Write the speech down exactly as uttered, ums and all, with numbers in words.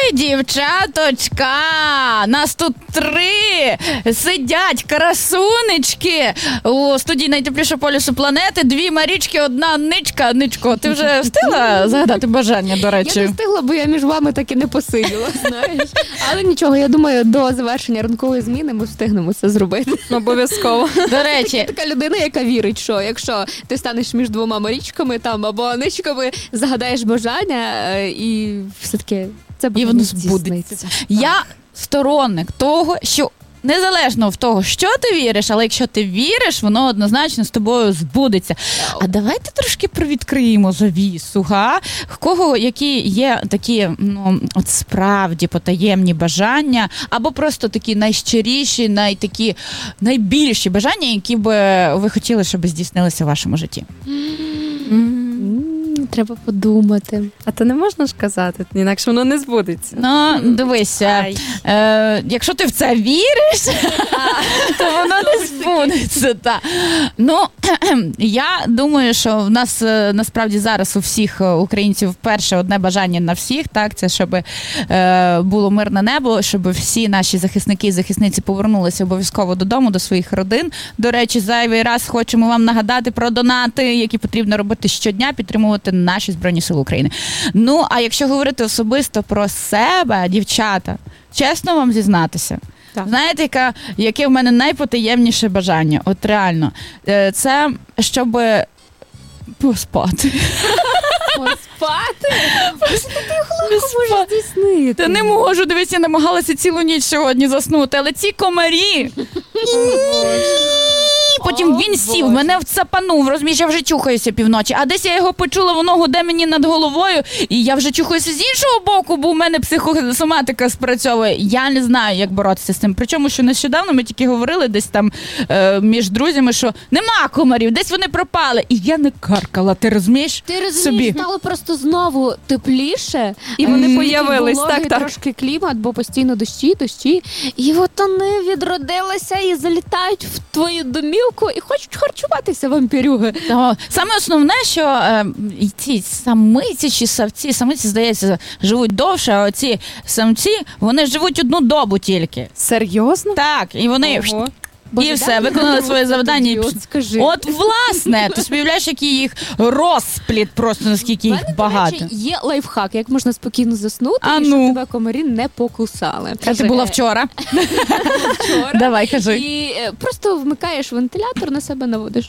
дівчаточка! Нас тут три сидять красунечки у студії найтеплішого полюсу планети. Дві Марічки, одна Ничка. Ничко, ти вже встигла загадати бажання, до речі? Я не встигла, бо я між вами так і не посиділа, знаєш. Але нічого, я думаю, до завершення ранкової зміни ми встигнемо це зробити. Обов'язково. До речі, Я така людина, яка вірить, що якщо ти станеш між двома Марічками там або Ничками, загадаєш бажання е, і все-таки це і воно збудеться. Я сторонник того, що незалежно від того, що ти віриш, але якщо ти віриш, воно однозначно з тобою збудеться. А давайте трошки привідкриємо завісу, га? В кого які є такі, ну, от справді потаємні бажання, або просто такі найщиріші, найтакі, найбільші бажання, які би ви хотіли, щоб здійснилися в вашому житті? Треба подумати. А то не можна ж казати, інакше воно не збудеться. Ну, дивися, е, якщо ти в це віриш, то воно не збудеться. Та. Ну, я думаю, що в нас е, насправді зараз у всіх українців перше одне бажання на всіх, так, це щоб е, було мирне небо, щоб всі наші захисники і захисниці повернулися обов'язково додому, до своїх родин. До речі, зайвий раз хочемо вам нагадати про донати, які потрібно робити щодня, підтримувати наші Збройні Сили України. Ну, а якщо говорити особисто про себе, дівчата, чесно вам зізнатися, так. Знаєте, яка, яке в мене найпотаємніше бажання? От реально. Це, щоб поспати. Поспати? Просто ти легко можеш здійснити. Та не можу, дивись, я намагалася цілу ніч сьогодні заснути, але ці комарі... Потім він сів, мене вцапанув, розумієш, я вже чухаюся півночі. А десь я його почула, воно гуде мені над головою, і я вже чухаюся з іншого боку, бо в мене психосоматика спрацьовує. Я не знаю, як боротися з цим. Причому, що нещодавно ми тільки говорили десь там е, між друзями, що нема комарів, десь вони пропали. І я не каркала, ти розумієш? Ти розумієш, собі. Стало просто знову тепліше. І вони е, появились, вологий так, так. Трошки клімат, бо постійно дощі, дощі. І от вони відродилися і залітають в твою домівку і хочуть харчуватися вампірюги. Того. Саме основне, що е, ці самиці чи савці, самиці, здається, живуть довше, а оці самці, вони живуть одну добу тільки. Серйозно? Так, і вони... Ого. І все, виконали своє завдання. І... От, скажи. От, власне, ти співляєш, який їх розпліт, просто наскільки їх мене, багато. До речі, є лайфхак, як можна спокійно заснути, а і ну. щоб тебе комарі не покусали. А це було вчора. Вчора. Давай, кажи. І е, просто вмикаєш вентилятор, на себе наводиш